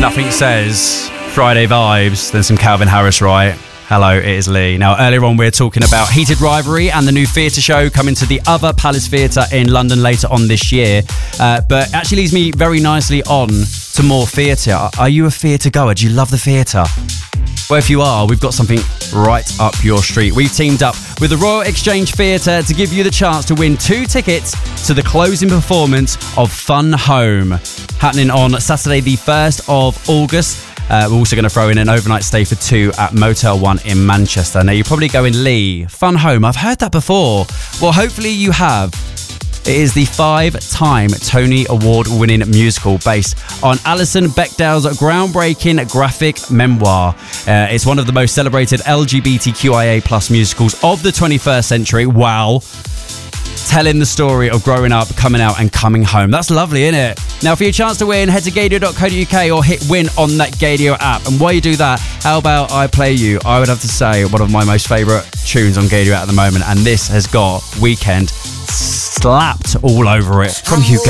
Nothing says Friday vibes than some Calvin Harris, right? Hello, it is Lee. Now, earlier on, we're talking about Heated Rivalry and the new theatre show coming to the other Palace Theatre in London later on this year. But actually leads me very nicely on to more theatre. Are you a theatre goer? Do you love the theatre? Well, if you are, we've got something right up your street. We've teamed up with the Royal Exchange Theatre to give you the chance to win 2 tickets to the closing performance of Fun Home, happening on Saturday the 1st of August. We're also going to throw in an overnight stay for 2 at Motel 1 in Manchester. Now, you're probably going, Lee, Fun Home, I've heard that before. Well, hopefully you have. It is the 5-time Tony Award-winning musical based on Alison Bechdel's groundbreaking graphic memoir. It's one of the most celebrated LGBTQIA+ musicals of the 21st century. Wow. Telling the story of growing up, coming out and coming home. That's lovely, isn't it? Now, for your chance to win, head to gadio.co.uk or hit win on that Gadio app. And while you do that, how about I play you, I would have to say, one of my most favourite tunes on Gadio at the moment. And this has got Weekend slapped all over it from Hugo.